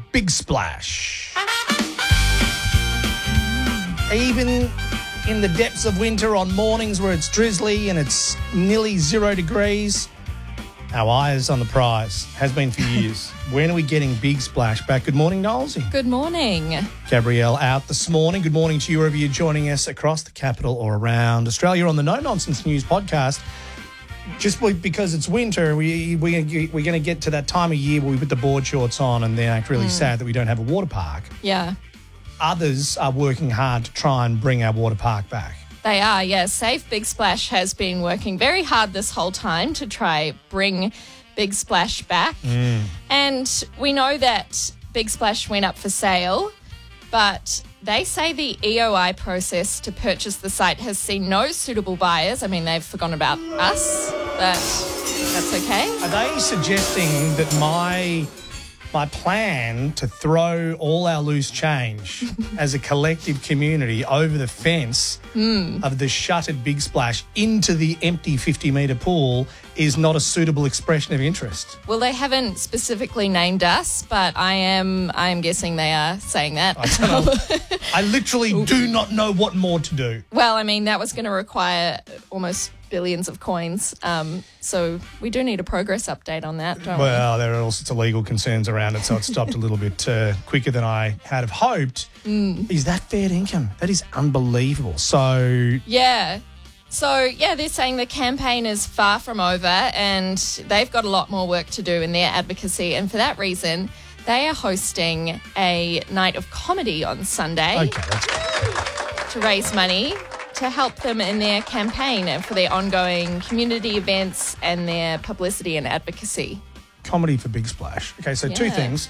Big Splash. Even in the depths of winter on mornings where it's drizzly and it's nearly 0 degrees, our eye is on the prize, has been for years. When are we getting Big Splash back? Good morning, Knowlesy. Good morning. Gabrielle out this morning. Good morning to you wherever you're joining us across the capital or around Australia on the No Nonsense News podcast. Just because it's winter, we're going to get to that time of year where we put the board shorts on and then act really sad that we don't have a water park. Yeah. Others are working hard to try and bring our water park back. They are, yes. Safe Big Splash has been working very hard this whole time to try bring Big Splash back. And we know that Big Splash went up for sale, but they say the EOI process to purchase the site has seen no suitable buyers. I mean, they've forgotten about us, but that's okay. Are they suggesting that my plan to throw all our loose change as a collective community over the fence of the shuttered Big Splash into the empty 50-metre pool is not a suitable expression of interest? Well, they haven't specifically named us, but I am guessing they are saying that. I don't know. I literally do not know what more to do. Well, I mean, that was going to require almost billions of coins. So we do need a progress update on that, don't we? Well, there are all sorts of legal concerns around it, so it stopped a little bit quicker than I had have hoped. Is that fair income? That is unbelievable. So Yeah. So, yeah, they're saying the campaign is far from over and they've got a lot more work to do in their advocacy. And for that reason, they are hosting a night of comedy on Sunday okay, that's good. to raise money to help them in their campaign and for their ongoing community events and their publicity and advocacy. Comedy for Big Splash. Okay, so two Yeah. things.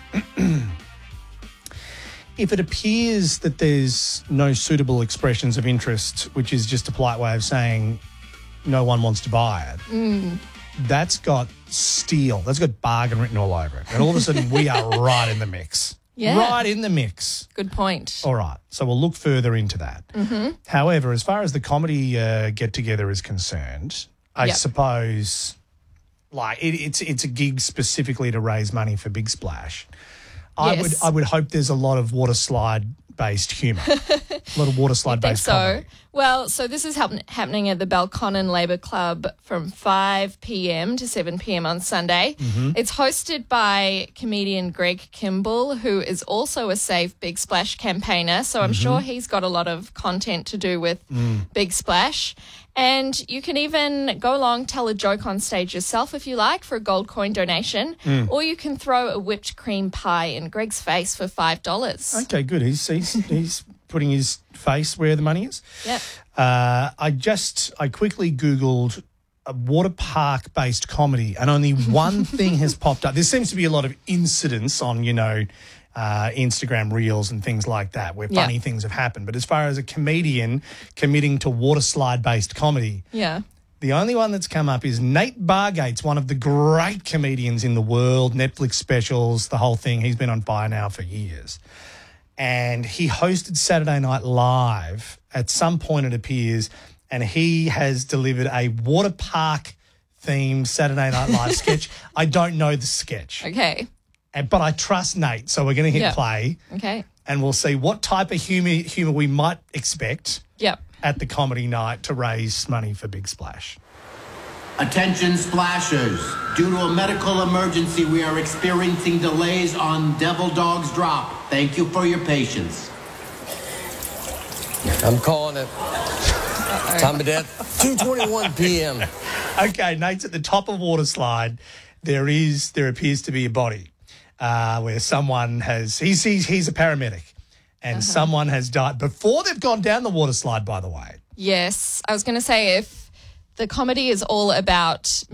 If it appears that there's no suitable expressions of interest, which is just a polite way of saying no one wants to buy it, that's got steel. That's got bargain written all over it. And all of a sudden we are right in the mix. Yeah. Right in the mix. Good point. All right, so we'll look further into that. However, as far as the comedy get-together is concerned, I Yep. suppose like it's a gig specifically to raise money for Big Splash. Yes. I would hope there's a lot of water slide-based humour, a lot of water slide-based comedy. Well, so this is happening at the Belconnen Labour Club from 5 p.m. to 7 p.m. on Sunday. It's hosted by comedian Greg Kimball, who is also a Save Big Splash campaigner. So I'm sure he's got a lot of content to do with Big Splash. And you can even go along, tell a joke on stage yourself if you like for a gold coin donation, or you can throw a whipped cream pie in Greg's face for $5. Okay, good. He's putting his face where the money is. Yep. I quickly Googled a water park based comedy, and only one thing has popped up. There seems to be a lot of incidents on, Instagram reels and things like that where funny things have happened. But as far as a comedian committing to water slide based comedy, Yeah. the only one that's come up is Nate Bargates, one of the great comedians in the world, Netflix specials, the whole thing. He's been on fire now for years. And he hosted Saturday Night Live at some point, it appears, and he has delivered a water park themed Saturday Night Live sketch. I don't know the sketch, Okay. but I trust Nate. So we're going to hit play Okay. and we'll see what type of humour we might expect Yep. at the comedy night to raise money for Big Splash. Attention splashers. Due to a medical emergency, we are experiencing delays on Devil Dog's drop. Thank you for your patience. I'm calling it. Time of death, 2:21 p.m. Okay, Nate's at the top of water slide. There appears to be a body where someone has. He's a paramedic, and someone has died before they've gone down the water slide. By the way. Yes. I was going to say if the comedy is all about